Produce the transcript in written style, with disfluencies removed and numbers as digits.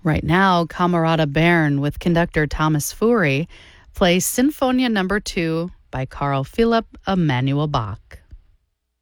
Right now, Camerata Bern with conductor Thomas Fury plays Sinfonia No. 2 by Carl Philipp Emanuel Bach.